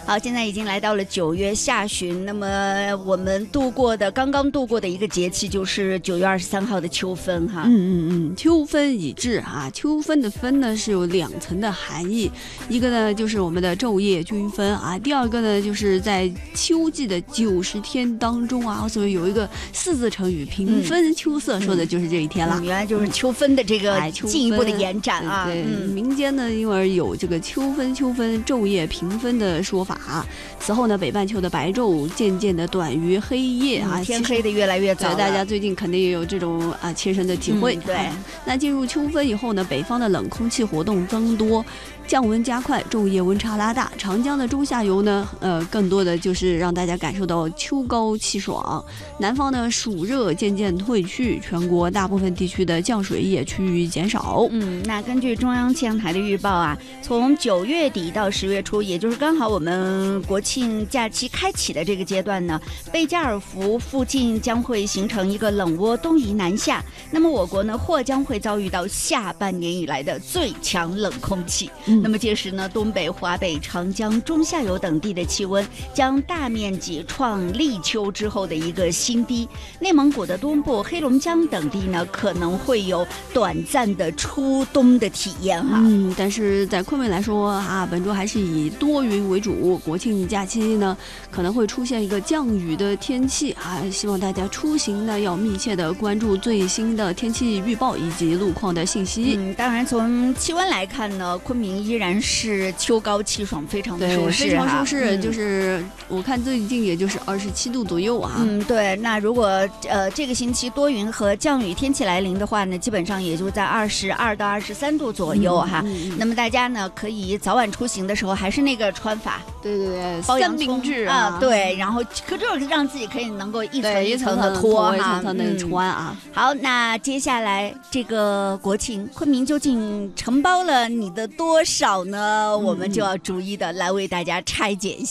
好，现在已经来到了9月下旬，那么我们刚刚度过的一个节气就是9月23号的秋分哈。 秋分已至啊，秋分的分呢是有2层的含义，一个呢就是我们的昼夜均分啊，第二个呢就是在秋季的90天当中啊，所以有一个4字成语平分秋色，说的就是这一天了。 原来就是秋分的这个进一步的延展啊。 对，民间呢因为有这个秋分昼夜平分的说法啊，此后呢北半球的白昼渐渐的短于黑夜啊， 天黑的越来越早了。 大家最近肯定也有这种切身的体会。 对， 那进入秋分以后呢，北方的冷空气活动增多，降温加快，昼夜温差拉大。长江的中下游呢，更多的就是让大家感受到秋高气爽。南方呢，暑热渐渐退去，全国大部分地区的降水也趋于减少。 那根据中央气象台的预报啊，从9月底到10月初，也就是刚好我们国庆假期开启的这个阶段呢，贝加尔湖附近将会形成一个冷涡东移南下，那么我国呢或将会遭遇到下半年以来的最强冷空气。那么届时呢，东北、华北、长江中下游等地的气温将大面积创立秋之后的一个新低，内蒙古的东部、黑龙江等地呢可能会有短暂的初冬的体验哈。 但是在昆明来说啊，本周还是以多云为主，国庆假期呢可能会出现一个降雨的天气啊，希望大家出行呢要密切的关注最新的天气预报以及路况的信息。 当然从气温来看呢，昆明依然是秋高气爽，非常的舒适， 非常舒适。就是我看最近也就是27度左右啊。 对。那如果这个星期多云和降雨天气来临的话呢，基本上也就在22到23度左右哈。那么大家呢可以早晚出行的时候还是那个穿法， 对， 包三明治啊， 对，然后就是让自己可以能够一层一层的脱， 一层层的穿啊。 好，那接下来这个国庆，昆明究竟承包了你的多少呢？我们就要逐一的来为大家拆解一下。